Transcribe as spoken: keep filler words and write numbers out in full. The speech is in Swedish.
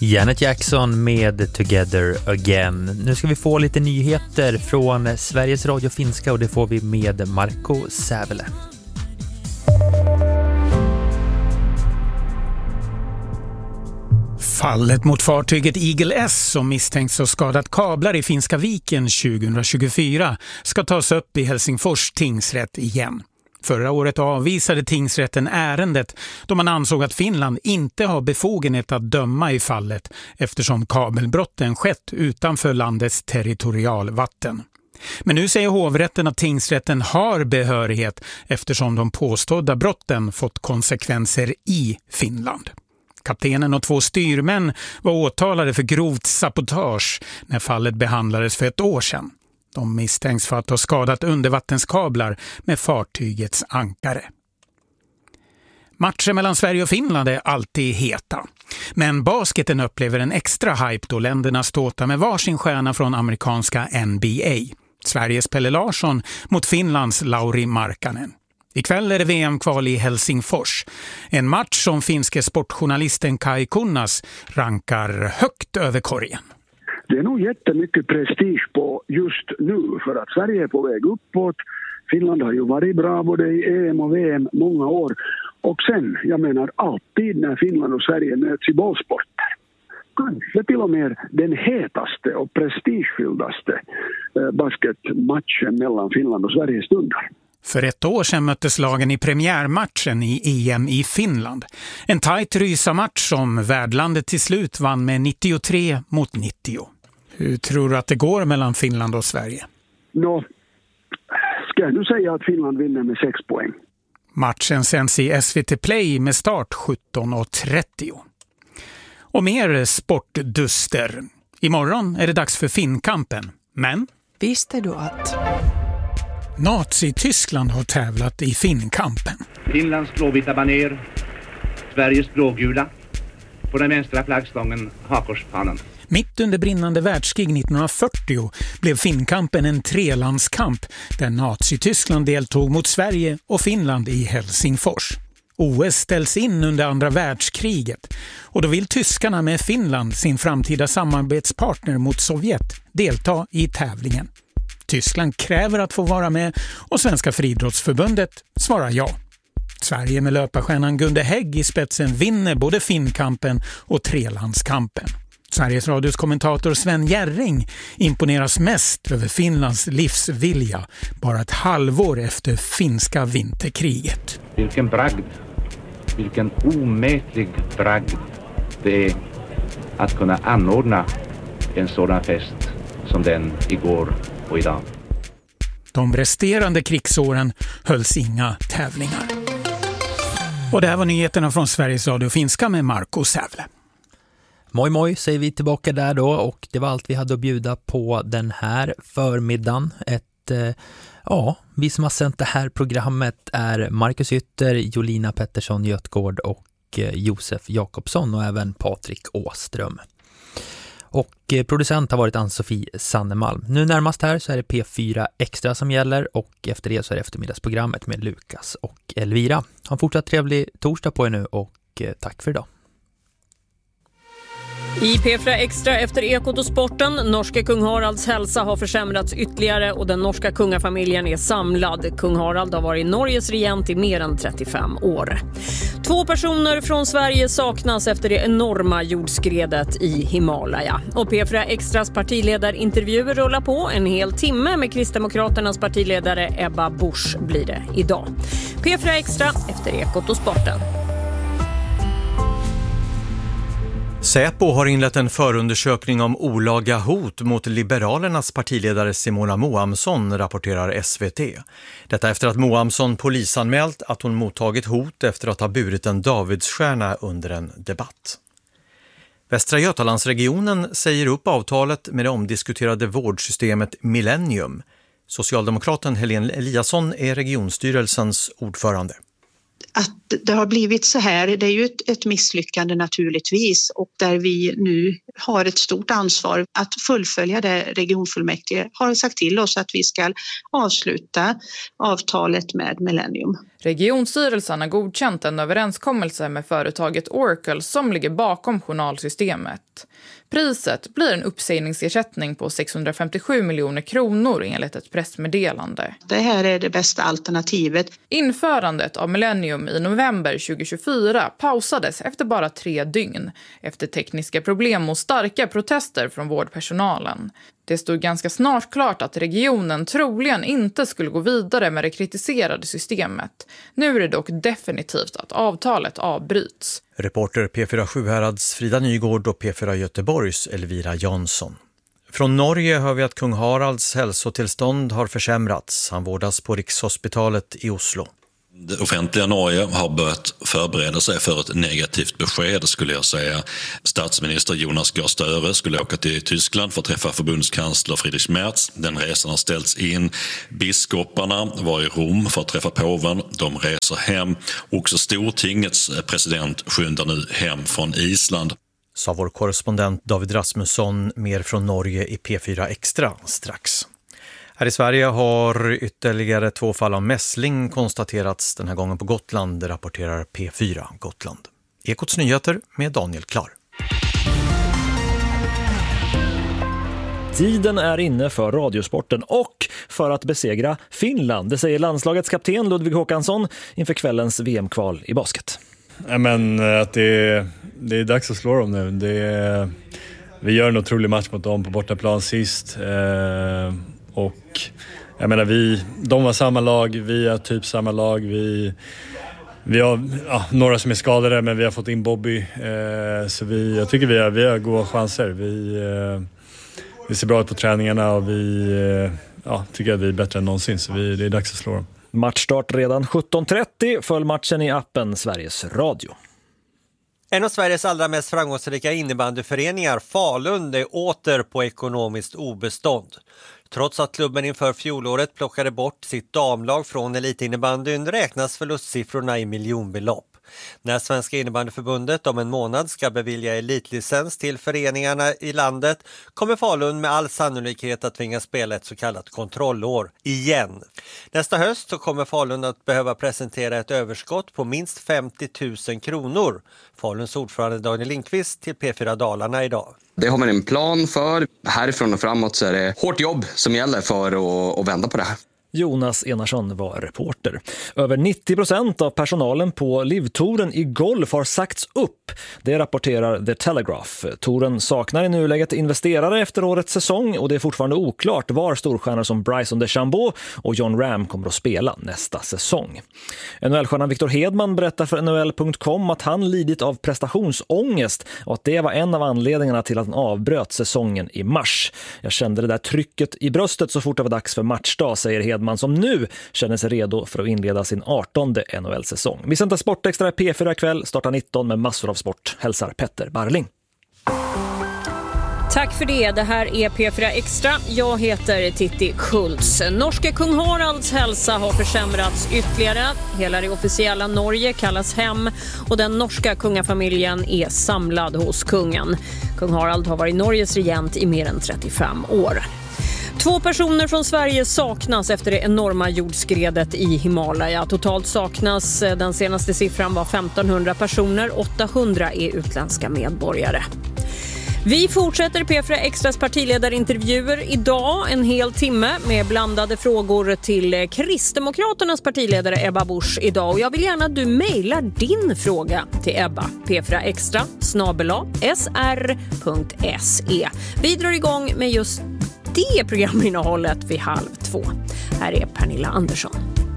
Janet Jackson med Together Again. Nu ska vi få lite nyheter från Sveriges Radio Finska och det får vi med Marco Sävele. Fallet mot fartyget Eagle S som misstänks ha skadat kablar i Finska viken tjugohundratjugofyra ska tas upp i Helsingfors tingsrätt igen. Förra året avvisade tingsrätten ärendet då man ansåg att Finland inte har befogenhet att döma i fallet eftersom kabelbrotten skett utanför landets territorialvatten. Men nu säger hovrätten att tingsrätten har behörighet eftersom de påstådda brotten fått konsekvenser i Finland. Kaptenen och två styrmän var åtalade för grovt sabotage när fallet behandlades för ett år sedan. De misstänks för att ha skadat undervattenskablar med fartygets ankare. Matcher mellan Sverige och Finland är alltid heta. Men basketen upplever en extra hype då länderna ståtar med varsin stjärna från amerikanska N B A. Sveriges Pelle Larsson mot Finlands Lauri Markkanen. Ikväll är det V M-kval i Helsingfors. En match som finske sportjournalisten Kai Kunnas rankar högt över korgen. Det är nog jättemycket prestige på just nu för att Sverige är på väg uppåt. Finland har ju varit bra både i E M och V M många år. Och sen, jag menar alltid när Finland och Sverige möts i bollsporter. Kanske till och med den hetaste och prestigefylldaste basketmatchen mellan Finland och Sverige stundar. För ett år sedan möttes lagen i premiärmatchen i E M i Finland. En tajt rysamatch som värdlandet till slut vann med nittiotre mot nittio. Hur tror du att det går mellan Finland och Sverige? Nå, ska jag nu säga att Finland vinner med sex poäng. Matchen sänds i S V T Play med start sjutton och trettio. Och mer sportduster. Imorgon är det dags för Finnkampen. Men visste du att Nazi-Tyskland har tävlat i Finnkampen. Finlands blåvita baner, Sveriges blågula, på den vänstra flaggstången Hakorsfanan. Mitt under brinnande världskrig nittonhundrafyrtio blev Finnkampen en trelandskamp där Nazi-Tyskland deltog mot Sverige och Finland i Helsingfors. O S ställs in under andra världskriget och då vill tyskarna med Finland, sin framtida samarbetspartner mot Sovjet, delta i tävlingen. Tyskland kräver att få vara med och Svenska friidrottsförbundet svarar ja. Sverige med löparstjärnan Gunde Hägg i spetsen vinner både Finnkampen och trelandskampen. Sveriges Radios kommentator Sven Jerring imponeras mest över Finlands livsvilja bara ett halvår efter finska vinterkriget. Vilken bragd, vilken omätlig bragd det är att kunna anordna en sådan fest som den igår och idag. De resterande krigsåren hölls inga tävlingar. Och det här var nyheterna från Sveriges Radio Finska med Marco Sävle. Moi moi säger vi tillbaka där då och det var allt vi hade att bjuda på den här förmiddagen. Ett, eh, ja, vi som har sänt det här programmet är Marcus Ytter, Jolina Pettersson Götgård och eh, Josef Jakobsson och även Patrik Åström. Och eh, producent har varit Ann-Sofie Sannemalm. Nu närmast här så är det P fyra Extra som gäller och efter det så är det eftermiddagsprogrammet med Lukas och Elvira. Ha en fortsatt trevlig torsdag på er nu och eh, tack för idag. I P fyra Extra efter Ekot och sporten, norska kung Haralds hälsa har försämrats ytterligare och den norska kungafamiljen är samlad. Kung Harald har varit Norges regent i mer än trettiofem år. Två personer från Sverige saknas efter det enorma jordskredet i Himalaya. Och P fyra Extras partiledarintervjuer rullar på en hel timme med Kristdemokraternas partiledare Ebba Busch blir det idag. P fyra Extra efter Ekot och sporten. Säpo har inlett en förundersökning om olaga hot mot Liberalernas partiledare Simona Moamsson, rapporterar S V T. Detta efter att Moamsson polisanmält att hon mottagit hot efter att ha burit en Davidsstjärna under en debatt. Västra Götalandsregionen säger upp avtalet med det omdiskuterade vårdsystemet Millennium. Socialdemokraten Helene Eliasson är regionstyrelsens ordförande. Att det har blivit så här, det är ju ett, ett misslyckande naturligtvis, och där vi nu har ett stort ansvar att fullfölja det. Regionfullmäktige har sagt till oss att vi ska avsluta avtalet med Millennium. Regionstyrelsen har godkänt en överenskommelse med företaget Oracle som ligger bakom journalsystemet. Priset blir en uppsägningsersättning på sexhundrafemtiosju miljoner kronor enligt ett pressmeddelande. Det här är det bästa alternativet. Införandet av Millennium i november tjugohundratjugofyra pausades efter bara tre dygn efter tekniska problem och starka protester från vårdpersonalen. Det stod ganska snart klart att regionen troligen inte skulle gå vidare med det kritiserade systemet. Nu är det dock definitivt att avtalet avbryts. Reporter P fyra Sjuhärads Frida Nygård och P fyra Göteborgs Elvira Jansson. Från Norge hör vi att kung Haralds hälsotillstånd har försämrats. Han vårdas på Rikshospitalet i Oslo. Det offentliga Norge har börjat förbereda sig för ett negativt besked, skulle jag säga. Statsminister Jonas Gahr Støre skulle åka till Tyskland för att träffa förbundskansler Friedrich Merz. Den resan har ställts in. Biskoparna var i Rom för att träffa påven. De reser hem. Också Stortingets president skyndar nu hem från Island. Sa vår korrespondent David Rasmusson, mer från Norge i P fyra Extra strax. Här i Sverige har ytterligare två fall av mässling konstaterats den här gången på Gotland, rapporterar P fyra Gotland. Ekots nyheter med Daniel Klar. Tiden är inne för radiosporten och för att besegra Finland. Det säger landslagets kapten Ludvig Håkansson inför kvällens V M-kval i basket. Ja, men att det är, det är dags att slå dem nu. Det är, vi gör en otrolig match mot dem på bortaplan sist. Eh, och jag menar, vi, de var samma lag, vi är typ samma lag. Vi, vi har ja, några som är skadade, men vi har fått in Bobby. Eh, så vi, jag tycker vi har, vi har goda chanser. Vi, eh, vi ser bra ut på träningarna och vi eh, ja, tycker att vi är bättre än någonsin. Så vi, det är dags att slå dem. Matchstart redan sjutton trettio, följ matchen i appen Sveriges Radio. En av Sveriges allra mest framgångsrika innebandyföreningar, Falun, är åter på ekonomiskt obestånd. Trots att klubben inför fjolåret plockade bort sitt damlag från elitinnebandyn räknas förlustsiffrorna i miljonbelopp. När Svenska innebandyförbundet om en månad ska bevilja elitlicens till föreningarna i landet kommer Falun med all sannolikhet att tvingas spela ett så kallat kontrollår igen. Nästa höst så kommer Falun att behöva presentera ett överskott på minst femtio tusen kronor. Faluns ordförande Daniel Lindqvist till P fyra Dalarna idag. Det har man en plan för. Härifrån och framåt så är det hårt jobb som gäller för att, att vända på det här. Jonas Enarsson var reporter. Över nittio procent av personalen på Livtouren i golf har sagts upp. Det rapporterar The Telegraph. Touren saknar i nuläget investerare efter årets säsong och det är fortfarande oklart var storstjärnor som Bryson DeChambeau och Jon Rahm kommer att spela nästa säsong. N H L-stjärnan Victor Hedman berättar för N H L punkt com att han lidit av prestationsångest och att det var en av anledningarna till att han avbröt säsongen i mars. Jag kände det där trycket i bröstet så fort det var dags för matchdag, säger Hedman, man som nu känner sig redo för att inleda sin artonde N H L-säsong. Vi sänder Sportextra i P fyra kväll, startar nitton med massor av sport. Hälsar Petter Barling. Tack för det. Det här är P fyra Extra. Jag heter Titti Schultz. Norske kung Haralds hälsa har försämrats ytterligare. Hela det officiella Norge kallas hem och den norska kungafamiljen är samlad hos kungen. Kung Harald har varit Norges regent i mer än trettiofem år. Två personer från Sverige saknas efter det enorma jordskredet i Himalaya. Totalt saknas, den senaste siffran var femtonhundra personer, åttahundra är utländska medborgare. Vi fortsätter P fyra Extras partiledarintervjuer idag, en hel timme med blandade frågor till Kristdemokraternas partiledare Ebba Busch idag. Och jag vill gärna att du mejlar din fråga till Ebba, p fyra extra snabel-a s r punkt s e. Vi drar igång med just det programinnehållet vid halv två. Här är Pernilla Andersson.